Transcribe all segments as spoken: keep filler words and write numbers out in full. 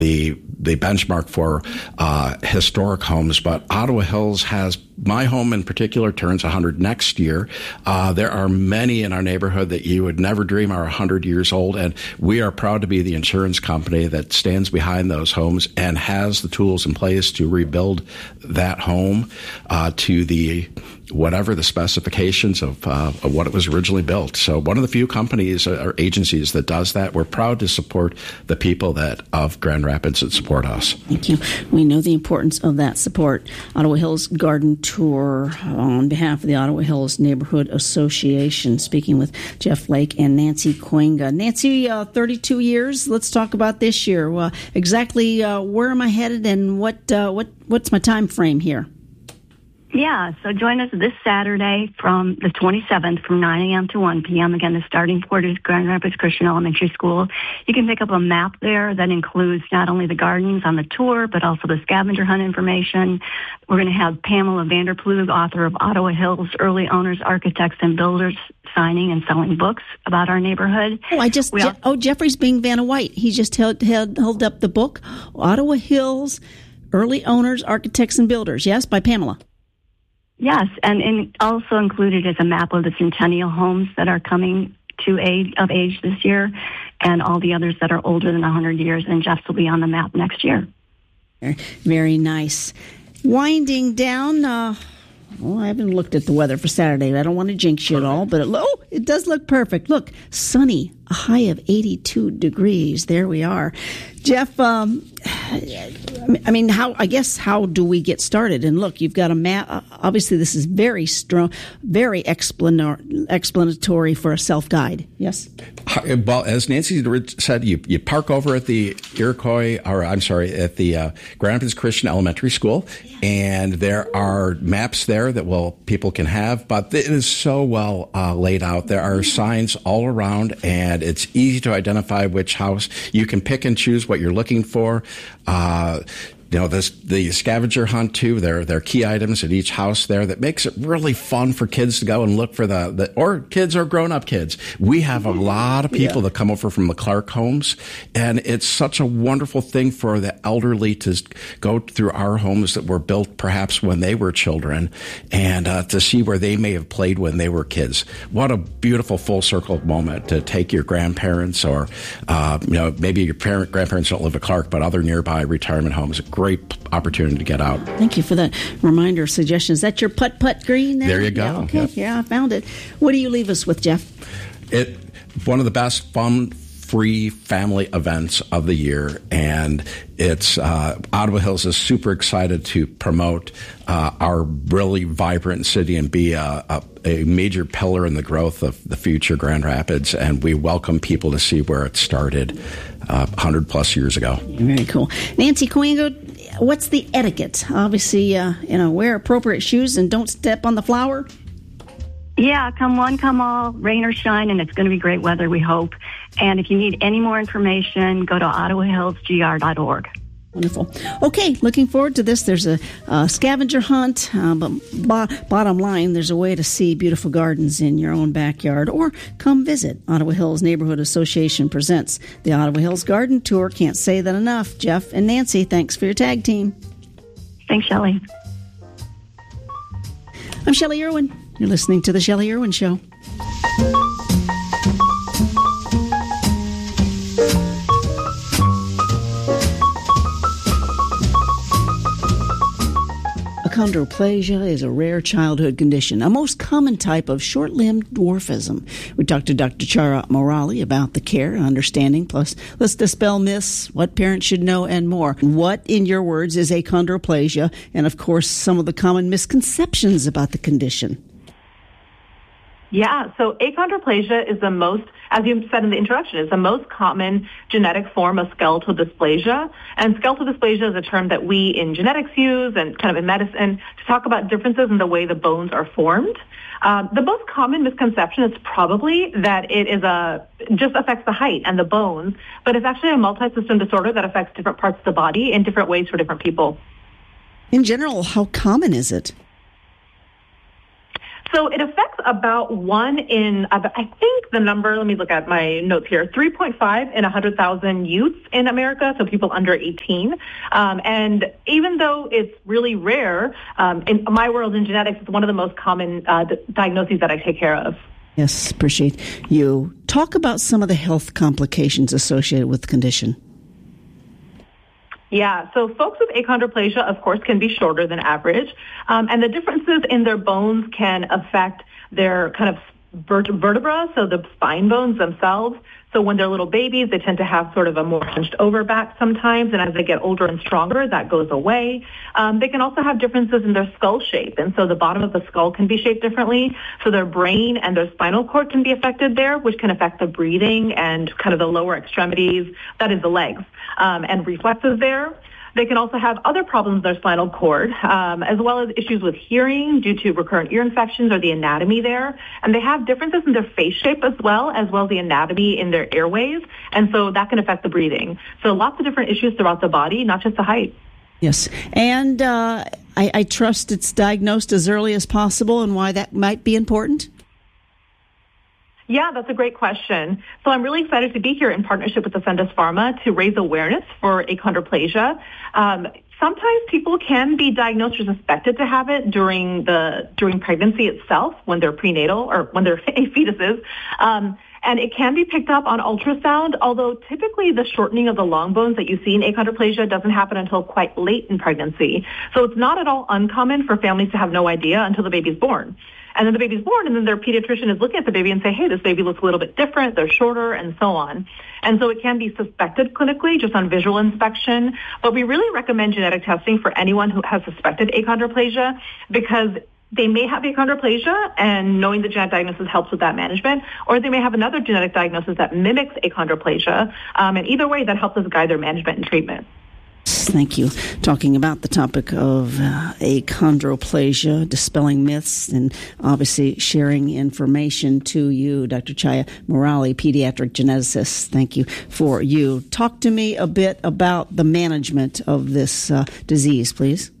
the the benchmark for uh, historic homes, but Ottawa Hills has, my home in particular turns one hundred next year. Uh, there are many in our neighborhood that you would never dream are one hundred years old, and we are proud to be the insurance company that stands behind those homes and has the tools in place to rebuild that home uh, to the whatever the specifications of, uh, of what it was originally built. So one of the few companies or agencies that does that. We're proud to support the people that of Grand Rapids that support us. Thank you. We know the importance of that support. Ottawa Hills Garden Tour on behalf of the Ottawa Hills Neighborhood Association, speaking with Jeff Lake and Nancy Coinga. Nancy, uh, thirty-two years. Let's talk about this year. Uh, exactly uh, where am I headed and what uh, what what's my time frame here? Yeah, so join us this Saturday from the twenty-seventh from nine a.m. to one p.m. Again, the starting port is Grand Rapids Christian Elementary School. You can pick up a map there that includes not only the gardens on the tour, but also the scavenger hunt information. We're going to have Pamela Vanderplug, author of Ottawa Hills, Early Owners, Architects, and Builders, signing and selling books about our neighborhood. Oh, I just, Je- oh, Jeffrey's being Vanna White. He just held, held, held up the book, Ottawa Hills, Early Owners, Architects, and Builders. Yes, by Pamela. Yes, and, and also included is a map of the centennial homes that are coming to age of age this year, and all the others that are older than one hundred years, and Jeff's will be on the map next year. Very nice. Winding down, uh, well, I haven't looked at the weather for Saturday. I don't want to jinx you at all, but it, oh, it does look perfect. Look, sunny, a high of eighty-two degrees. There we are. Jeff, um, I mean, how? I guess how do we get started? And look, you've got a map. Obviously, this is very strong, very explanar- explanatory for a self-guide. Yes. Well, as Nancy said, you you park over at the Iroquois, or I'm sorry, at the uh, Grand Rapids Christian Elementary School, and there are maps there that will people can have. But it is so well uh, laid out. There are signs all around, and it's easy to identify which house. You can pick and choose what you're looking for. Uh, You know, this, the scavenger hunt, too, there, there are key items at each house there that makes it really fun for kids to go and look for the, the or kids or grown-up kids. We have a lot of people yeah. that come over from the Clark homes, and it's such a wonderful thing for the elderly to go through our homes that were built perhaps when they were children, and uh, to see where they may have played when they were kids. What a beautiful full-circle moment to take your grandparents or, uh, you know, maybe your parent grandparents don't live at Clark, but other nearby retirement homes. Great opportunity to get out. Thank you for that reminder suggestion. Is that your putt-putt green there? There you go. Yeah, okay. Yep. Yeah, I found it. What do you leave us with, Jeff? It one of the best fun free family events of the year, and it's uh, Ottawa Hills is super excited to promote uh, our really vibrant city and be a, a, a major pillar in the growth of the future Grand Rapids, and we welcome people to see where it started uh, one hundred plus years ago. Very cool. Nancy Coinga, what's the etiquette? Obviously, uh, you know, wear appropriate shoes and don't step on the flower. Yeah, come one, come all, rain or shine, and it's going to be great weather, we hope. And if you need any more information, go to ottawa hills g r dot org. Wonderful. Okay, looking forward to this. There's a, a scavenger hunt, uh, but bo- bottom line, there's a way to see beautiful gardens in your own backyard, or come visit. Ottawa Hills Neighborhood Association presents the Ottawa Hills Garden Tour. Can't say that enough. Jeff and Nancy, thanks for your tag team. Thanks, Shelley. I'm Shelley Irwin. You're listening to The Shelley Irwin Show. Achondroplasia is a rare childhood condition, a most common type of short-limbed dwarfism. We talked to Doctor Chara Morali about the care and understanding, plus let's dispel myths, what parents should know, and more. What, in your words, is achondroplasia, and of course, some of the common misconceptions about the condition? Yeah, so achondroplasia is the most, as you said in the introduction, is the most common genetic form of skeletal dysplasia. And skeletal dysplasia is a term that we in genetics use and kind of in medicine to talk about differences in the way the bones are formed. Um, the most common misconception is probably that it is a just affects the height and the bones, but it's actually a multi-system disorder that affects different parts of the body in different ways for different people. In general, how common is it? So it affects about one in, I think the number, let me look at my notes here, three point five in one hundred thousand youths in America, so people under eighteen. Um, and even though it's really rare, um, in my world in genetics, it's one of the most common uh, d- diagnoses that I take care of. Yes, appreciate you. Talk about some of the health complications associated with the condition. Yeah, so folks with achondroplasia, of course, can be shorter than average, um, and the differences in their bones can affect their kind of vert- vertebra, so the spine bones themselves. So when they're little babies, they tend to have sort of a more hunched over back sometimes, and as they get older and stronger, that goes away. Um, they can also have differences in their skull shape, and so the bottom of the skull can be shaped differently. So their brain and their spinal cord can be affected there, which can affect the breathing and kind of the lower extremities, that is the legs, um, and reflexes there. They can also have other problems with their spinal cord, um, as well as issues with hearing due to recurrent ear infections or the anatomy there. And they have differences in their face shape as well, as well as the anatomy in their airways. And so that can affect the breathing. So lots of different issues throughout the body, not just the height. Yes. And uh, I, I trust it's diagnosed as early as possible, and why that might be important? Yeah, that's a great question. So I'm really excited to be here in partnership with Ascendis Pharma to raise awareness for achondroplasia. Um, sometimes people can be diagnosed or suspected to have it during the during pregnancy itself, when they're prenatal or when they're fetuses. Um, and it can be picked up on ultrasound, although typically the shortening of the long bones that you see in achondroplasia doesn't happen until quite late in pregnancy. So it's not at all uncommon for families to have no idea until the baby's born. And then the baby's born, and then their pediatrician is looking at the baby and say, hey, this baby looks a little bit different, they're shorter, and so on. And so it can be suspected clinically just on visual inspection. But we really recommend genetic testing for anyone who has suspected achondroplasia, because they may have achondroplasia, and knowing the genetic diagnosis helps with that management, or they may have another genetic diagnosis that mimics achondroplasia. Um, and either way, that helps us guide their management and treatment. Thank you. Talking about the topic of uh, achondroplasia, dispelling myths, and obviously sharing information to you, Doctor Chaya Murali, pediatric geneticist. Thank you for you. Talk to me a bit about the management of this uh, disease, please.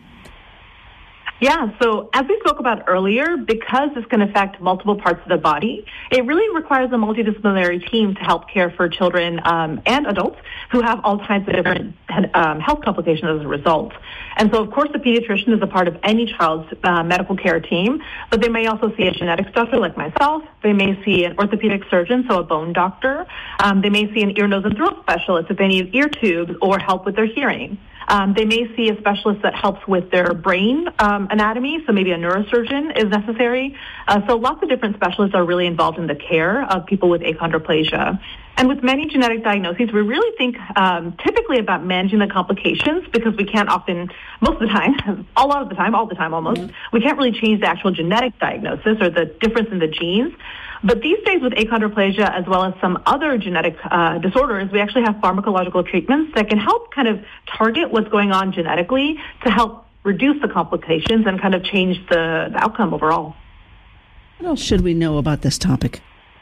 Yeah, so as we spoke about earlier, because this can affect multiple parts of the body, it really requires a multidisciplinary team to help care for children um, and adults who have all types of different um, health complications as a result. And so, of course, the pediatrician is a part of any child's uh, medical care team, but they may also see a genetics doctor like myself. They may see an orthopedic surgeon, so a bone doctor. Um, they may see an ear, nose, and throat specialist if they need ear tubes or help with their hearing. Um, they may see a specialist that helps with their brain um, anatomy, so maybe a neurosurgeon is necessary. Uh, so lots of different specialists are really involved in the care of people with achondroplasia. And with many genetic diagnoses, we really think um, typically about managing the complications, because we can't often, most of the time, a lot of the time, all the time almost, mm-hmm. we can't really change the actual genetic diagnosis or the difference in the genes. But these days with achondroplasia, as well as some other genetic uh, disorders, we actually have pharmacological treatments that can help kind of target what's going on genetically to help reduce the complications and kind of change the, the outcome overall. What else should we know about this topic?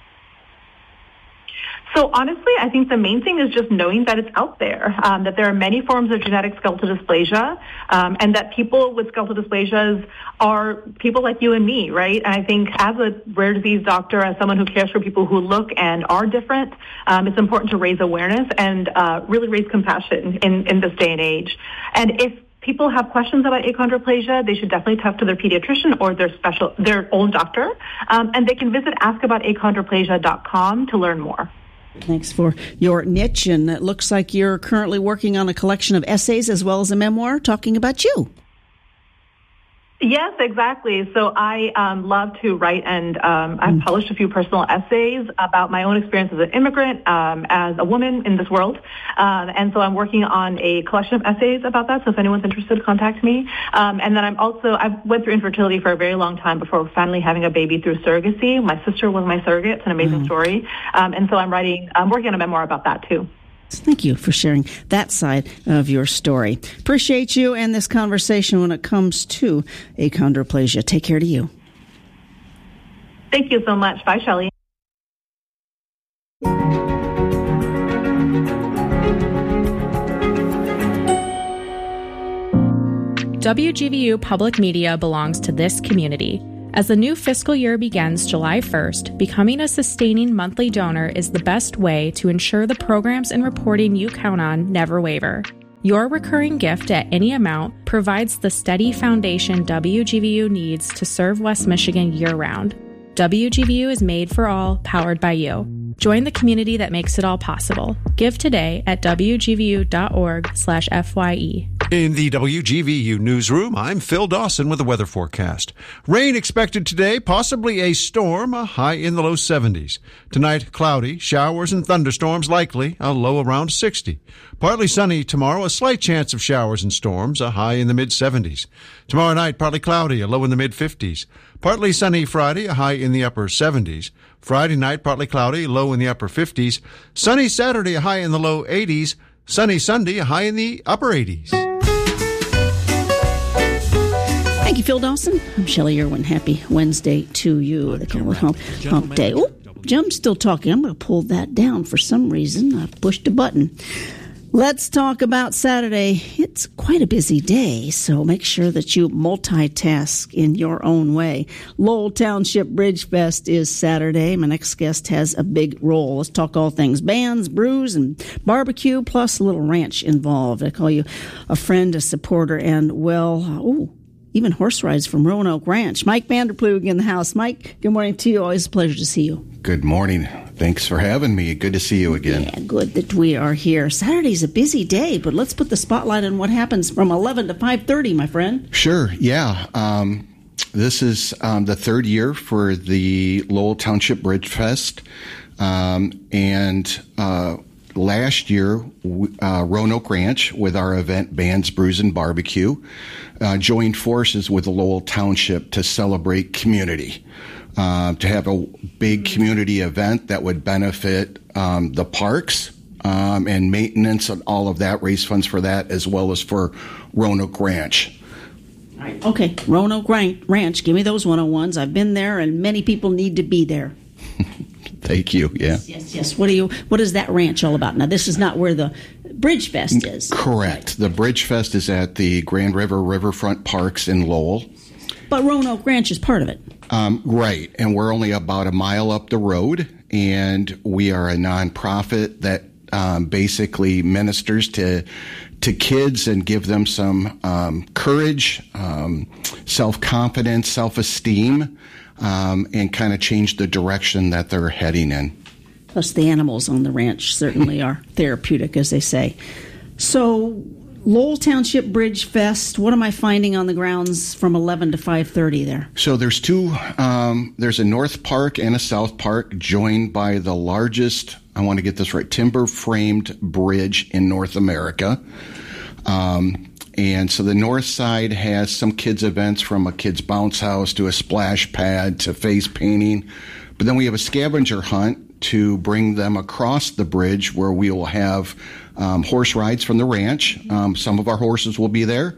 So honestly, I think the main thing is just knowing that it's out there, um, that there are many forms of genetic skeletal dysplasia, um, and that people with skeletal dysplasias are people like you and me, right? And I think as a rare disease doctor, as someone who cares for people who look and are different, um, it's important to raise awareness and uh, really raise compassion in, in this day and age. And if people have questions about achondroplasia, they should definitely talk to their pediatrician or their special, their own doctor, um, and they can visit ask about achondroplasia dot com to learn more. Thanks for your niche, and it looks like you're currently working on a collection of essays as well as a memoir talking about you. Yes, exactly. So I um, love to write, and um, I've published a few personal essays about my own experience as an immigrant, um, as a woman in this world. Um, and so I'm working on a collection of essays about that. So if anyone's interested, contact me. Um, and then I'm also, I went through infertility for a very long time before finally having a baby through surrogacy. My sister was my surrogate. It's an amazing mm. story. Um, and so I'm writing, I'm working on a memoir about that too. Thank you for sharing that side of your story. Appreciate you and this conversation when it comes to achondroplasia. Take care to you. Thank you so much. Bye, Shelley. W G V U Public Media belongs to this community. As the new fiscal year begins July first, becoming a sustaining monthly donor is the best way to ensure the programs and reporting you count on never waver. Your recurring gift at any amount provides the steady foundation W G V U needs to serve West Michigan year-round. W G V U is made for all, powered by you. Join the community that makes it all possible. Give today at W G V U dot org slash F Y E. In the W G V U newsroom, I'm Phil Dawson with the weather forecast. Rain expected today, possibly a storm, a high in the low seventies. Tonight, cloudy, showers and thunderstorms likely, a low around sixty. Partly sunny tomorrow, a slight chance of showers and storms, a high in the mid seventies. Tomorrow night, partly cloudy, a low in the mid fifties. Partly sunny Friday, a high in the upper seventies. Friday night, partly cloudy, low in the upper fifties. Sunny Saturday, a high in the low eighties. Sunny Sunday, a high in the upper eighties. Thank you, Phil Dawson. I'm Shelley Irwin. Happy Wednesday to you. They call it hump, hump day. Oh, Jim's still talking. I'm going to pull that down for some reason. I pushed a button. Let's talk about Saturday. It's quite a busy day, so make sure that you multitask in your own way. Lowell Township Bridge Fest is Saturday. My next guest has a big role. Let's talk all things bands, brews, and barbecue, plus a little ranch involved. I call you a friend, a supporter, and, well, oh, even horse rides from Roanoke Ranch. Mike Vanderplug in the house. Mike, good morning to you. Always a pleasure to see you. Good morning. Thanks for having me. Good to see you again. Yeah, good that we are here. Saturday's a busy day, but let's put the spotlight on what happens from eleven to five thirty, my friend. Sure, yeah. Um, this is um, the third year for the Lowell Township Bridge Fest. Um, and uh, last year, uh, Roanoke Ranch, with our event Bands, Brews, and Barbecue, uh, joined forces with Lowell Township to celebrate community. Uh, to have a big community event that would benefit um, the parks um, and maintenance and all of that, raise funds for that, as well as for Roanoke Ranch. All right. Okay, Roanoke Ranch, give me those one oh ones. I've been there, and many people need to be there. Thank you, yeah. Yes, yes, yes. What, do you, what is that ranch all about? Now, this is not where the Bridge Fest is. Correct. Right. The Bridge Fest is at the Grand River Riverfront Parks in Lowell. But Roanoke Ranch is part of it. Um, right, and we're only about a mile up the road, and we are a nonprofit that um, basically ministers to to kids and give them some um, courage, um, self-confidence, self-esteem, um, and kind of change the direction that they're heading in. Plus, the animals on the ranch certainly are therapeutic, as they say. So, Lowell Township Bridge Fest, what am I finding on the grounds from eleven to five thirty there? So there's two, um, there's a North Park and a South Park joined by the largest, I want to get this right, timber-framed bridge in North America. Um, and so the north side has some kids' events, from a kids' bounce house to a splash pad to face painting. But then we have a scavenger hunt to bring them across the bridge, where we will have um, horse rides from the ranch. Um, some of our horses will be there.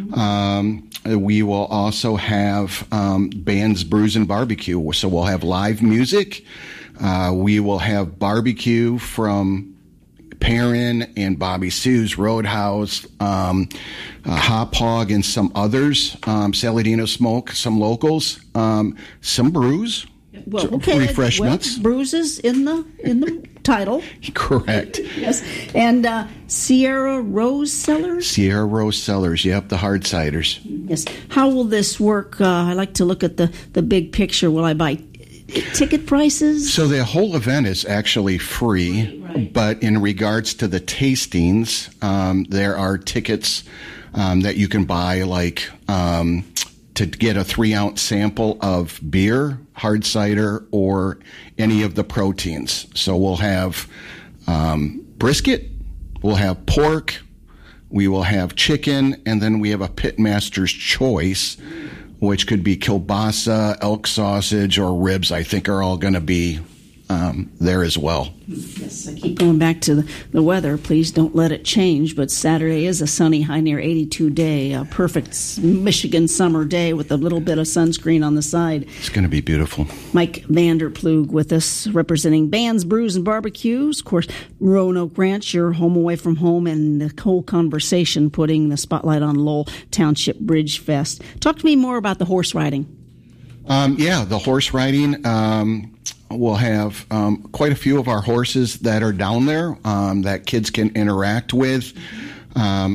Um, we will also have um, bands, brews, and barbecue. So we'll have live music. Uh, we will have barbecue from Perrin and Bobby Sue's Roadhouse, um, uh, Hop Hog, and some others. Um, Saladino Smoke, some locals, um, some brews. Well, okay. Refreshments. Well, bruises in the in the title. Correct. Yes. And uh, Sierra Rose Cellars? Sierra Rose Cellars, yep, the hard ciders. Yes. How will this work? Uh, I like to look at the, the big picture. Will I buy ticket prices? So the whole event is actually free, right. But in regards to the tastings, um, there are tickets um, that you can buy, like um, to get a three-ounce sample of beer, hard cider, or any of the proteins. So we'll have um, brisket, we'll have pork, we will have chicken, and then we have a pitmaster's choice, which could be kielbasa, elk sausage, or ribs, I think are all going to be um, there as well. Yes, I keep going back to the, the weather. Please don't let it change. But Saturday is a sunny, high near eighty-two day, a perfect Michigan summer day with a little bit of sunscreen on the side. It's going to be beautiful. Mike Vanderplug with us, representing Bands, Brews, and Barbecues. Of course, Roanoke Ranch, your home away from home, and the whole conversation putting the spotlight on Lowell Township Bridge Fest. Talk to me more about the horse riding. Um, yeah, the horse riding. Um, we'll have um, quite a few of our horses that are down there um, that kids can interact with. Um,